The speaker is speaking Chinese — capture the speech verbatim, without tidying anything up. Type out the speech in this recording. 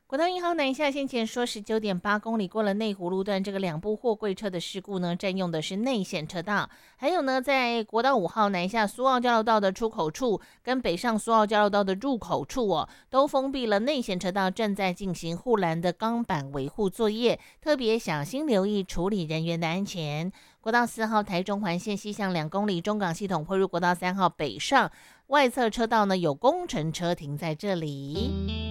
国道一号南下先前说十九点八公里过了内湖路段，这个两部货柜车的事故呢，占用的是内线车道。还有呢，在国道五号南下苏澳交流道的出口处跟北上苏澳交流道的入口处哦，都封闭了内线车道，正在进行护栏的钢板维护作业，特别小心留意处理人员的安全。国道四号台中环线西向两公里，中港系统汇入国道三号北上外侧车道呢，有工程车停在这里。